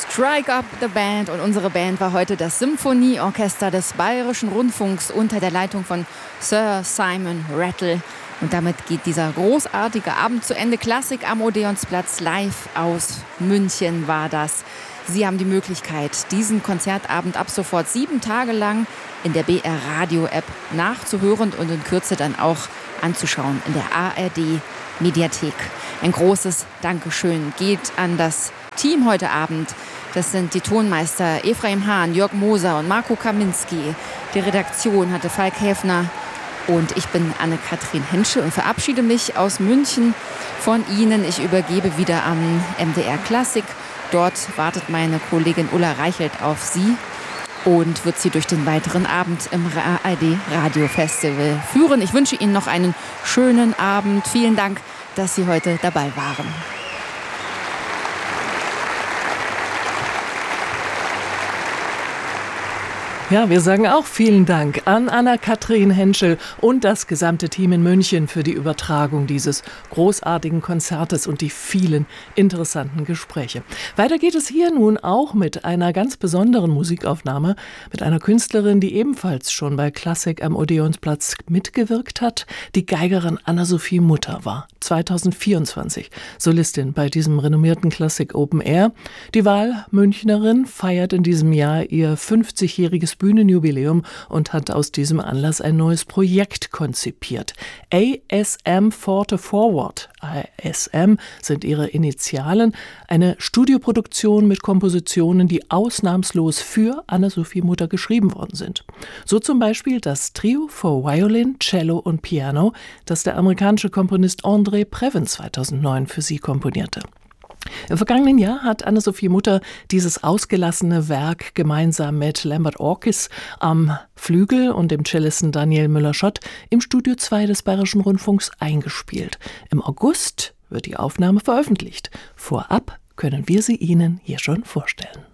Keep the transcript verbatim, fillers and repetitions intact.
Strike Up the Band, und unsere Band war heute das Symphonieorchester des Bayerischen Rundfunks unter der Leitung von Sir Simon Rattle. Und damit geht dieser großartige Abend zu Ende. Klassik am Odeonsplatz, live aus München war das. Sie haben die Möglichkeit, diesen Konzertabend ab sofort sieben Tage lang in der B R Radio App nachzuhören und in Kürze dann auch anzuschauen in der A R D Mediathek. Ein großes Dankeschön geht an das Team heute Abend. Das sind die Tonmeister Ephraim Hahn, Jörg Moser und Marco Kaminski. Die Redaktion hatte Falk Häfner und ich bin Anne-Kathrin Henschel und verabschiede mich aus München von Ihnen. Ich übergebe wieder am M D R Klassik. Dort wartet meine Kollegin Ulla Reichelt auf Sie und wird Sie durch den weiteren Abend im A R D Radio Festival führen. Ich wünsche Ihnen noch einen schönen Abend. Vielen Dank, dass Sie heute dabei waren. Ja, wir sagen auch vielen Dank an Anna-Kathrin Henschel und das gesamte Team in München für die Übertragung dieses großartigen Konzertes und die vielen interessanten Gespräche. Weiter geht es hier nun auch mit einer ganz besonderen Musikaufnahme, mit einer Künstlerin, die ebenfalls schon bei Klassik am Odeonsplatz mitgewirkt hat, die Geigerin Anna-Sophie Mutter war. zweitausendvierundzwanzig Solistin bei diesem renommierten Klassik Open Air. Die Wahlmünchnerin feiert in diesem Jahr ihr fünfzigjähriges Bühnenjubiläum und hat aus diesem Anlass ein neues Projekt konzipiert. A S M Forte Forward. A S M sind ihre Initialen. Eine Studioproduktion mit Kompositionen, die ausnahmslos für Anna-Sophie Mutter geschrieben worden sind. So zum Beispiel das Trio for Violin, Cello und Piano, das der amerikanische Komponist André Previn zweitausendneun für sie komponierte. Im vergangenen Jahr hat Anna-Sophie Mutter dieses ausgelassene Werk gemeinsam mit Lambert Orkis am Flügel und dem Cellisten Daniel Müller-Schott im Studio zwei des Bayerischen Rundfunks eingespielt. Im August wird die Aufnahme veröffentlicht. Vorab können wir sie Ihnen hier schon vorstellen.